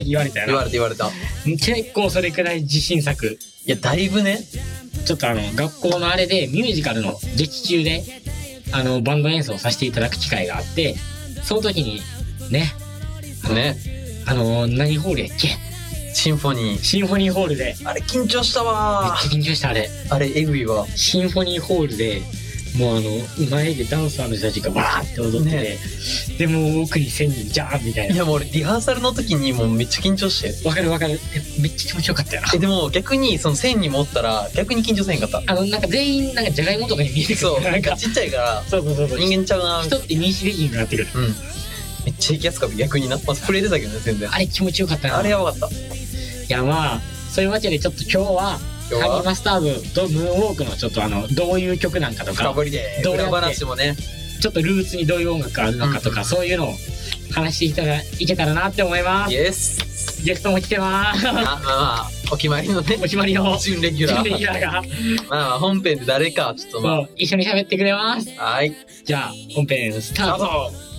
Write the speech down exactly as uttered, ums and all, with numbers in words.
言われたよな。 言われた言われた。 結構それくらい自信作。 いやだいぶね。 ちょっとあの学校のあれでミュージカルの劇中であのバンド演奏させていただく機会があって、その時にねねあの何ホールやっけ、 シンフォニーシンフォニーホールであれ緊張しためっわちゃ緊張した。あれあれえぐいわ。 シンフォニーホールでもうあの前でダンサーの人たちがバーって踊ってて、 ね、 でもう奥にせんにんじゃーんみたいな。 いやもう俺リハーサルの時にもうめっちゃ緊張して。 わかるわかる。えめっちゃ気持ちよかったよな。 えでも逆にそのせんにんもおったら逆に緊張せへんかった。 あのなんか全員なんかじゃがいもとかに見えてくる。 そうなんかちっちゃいからそうそうそうそう、 人間ちゃうな。 人って認識できなくなってくる。 うんめっちゃ行きやすかった逆にな。まあ触れてたけどね全然。 あれ気持ちよかったな。 あれやばかった。 いやまあそういうわけでちょっと今日は今日はハニーマスターズとムーンウォークのちょっとあのどういう曲なんかとか、 深掘りでどうやって裏話もねちょっとルーツにどういう音楽があるのかとか、 うんそういうのを話していたらいけたらなって思います。 イエスゲストも来てますあまあまあお決まりのねお決まりの準レギュラー準レギュラーがまあまあ本編で誰かちょっとまそう一緒に喋ってくれます。 あはいじゃあ本編スタート。